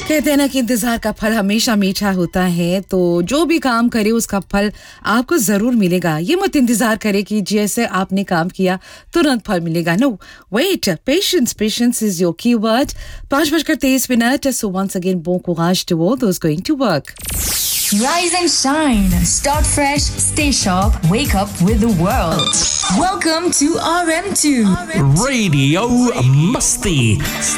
कहते हैं ना कि इंतजार का फल हमेशा मीठा होता है, तो जो भी काम करे उसका फल आपको जरूर मिलेगा। ये मत इंतजार करे कि जैसे आपने काम किया तुरंत फल मिलेगा। No, wait, patience, patience is your keyword. 5:23। So once again bon courage to all those going to work. Rise and shine. Start fresh. Stay sharp. Wake up with the world. Welcome to RM2. Radio Musti.